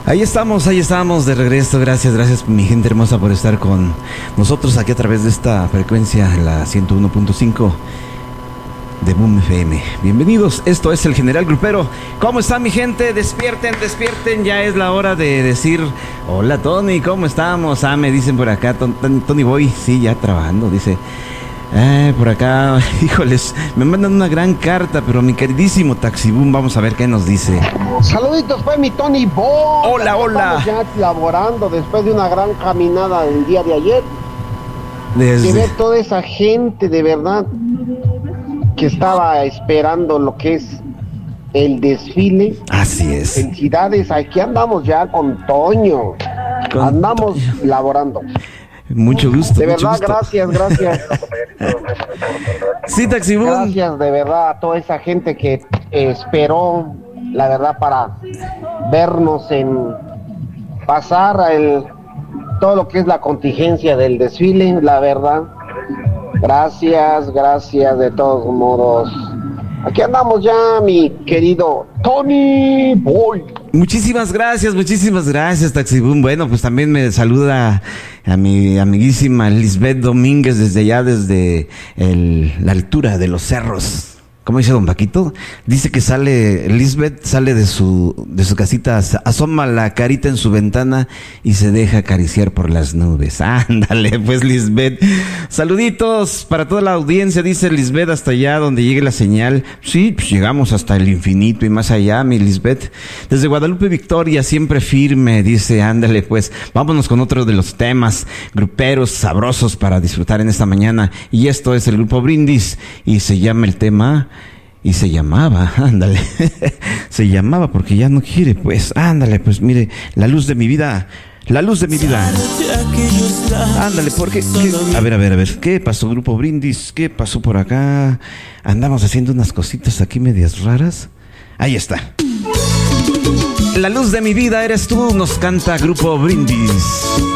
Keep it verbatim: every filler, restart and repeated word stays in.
Ahí estamos, ahí estamos de regreso. Gracias, gracias mi gente hermosa por estar con nosotros aquí a través de esta frecuencia, la ciento uno punto cinco de Boom F M. Bienvenidos, esto es el General Grupero. ¿Cómo está mi gente? Despierten, despierten, ya es la hora de decir hola Tony, ¿cómo estamos? Ah, me dicen por acá, Tony Boy, sí, ya trabajando, dice. Eh, por acá, híjoles, me mandan una gran carta, pero mi queridísimo Taxi Boom, vamos a ver qué nos dice. Saluditos, fue mi Tony Boy. Hola, hola. Estamos ya laborando después de una gran caminada del día de ayer. Desde... Y ver toda esa gente de verdad que estaba esperando lo que es el desfile. Así es. Felicidades, aquí andamos ya con Toño. Con andamos Toño. Laborando. Mucho gusto. De mucho verdad, gusto. gracias, gracias. Sí, Taxi Boom. Gracias de verdad a toda esa gente que eh, esperó, la verdad, para vernos en pasar el, todo lo que es la contingencia del desfile, la verdad. Gracias, gracias de todos modos. Aquí andamos ya, mi querido Tony Boy. Muchísimas gracias, muchísimas gracias, Taxi Boom. Bueno, pues también me saluda a mi amiguísima Lisbeth Domínguez desde allá, desde el, la altura de los cerros. ¿Cómo dice don Paquito? Dice que sale, Lisbeth sale de su, de su casita, asoma la carita en su ventana y se deja acariciar por las nubes. Ándale, pues Lisbeth. Saluditos para toda la audiencia, dice Lisbeth, hasta allá donde llegue la señal. Sí, pues llegamos hasta el infinito y más allá, mi Lisbeth. Desde Guadalupe Victoria, siempre firme, dice, ándale, pues vámonos con otro de los temas gruperos sabrosos para disfrutar en esta mañana. Y esto es el Grupo Brindis y se llama el tema... Y se llamaba, ándale, se llamaba porque ya no quiere, pues, ándale, pues mire, la luz de mi vida, la luz de mi vida. Ándale, porque, ¿qué? A ver, a ver, a ver, ¿qué pasó, Grupo Brindis? ¿Qué pasó por acá? Andamos haciendo unas cositas aquí medias raras. Ahí está. La luz de mi vida eres tú, nos canta Grupo Brindis.